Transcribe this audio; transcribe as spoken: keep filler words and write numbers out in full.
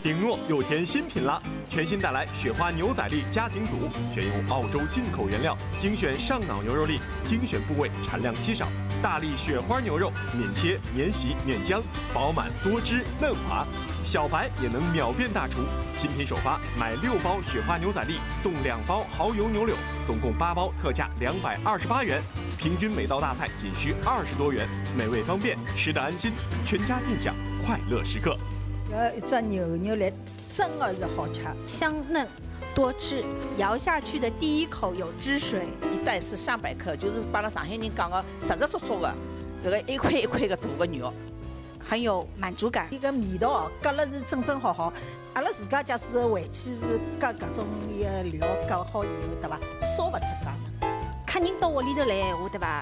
顶诺又添新品啦！全新带来雪花牛仔粒家庭组，选用澳洲进口原料，精选上脑牛肉粒，精选部位，产量稀少。大粒雪花牛肉，免切、免洗、免浆，饱满多汁嫩滑，小白也能秒变大厨。新品首发，买六包雪花牛仔粒送两包蚝油牛柳，总共八包，特价两百二十八元。平均每道大菜仅需二十多元，美味方便，吃得安心，全家尽享快乐时刻。 呃，一只牛肉粒真的是好吃， 香嫩多汁，咬下去的第一口有汁水。 一袋是三百克，就是把那上海人讲的实实足足的，这个一块一块的大个肉， 很有满足感。 伊个味道哦，夹了是正正好好。阿拉自家假使回去是夹搿种个料夹好以后，对伐？烧勿出家门。 客人到屋里头来闲话，对伐？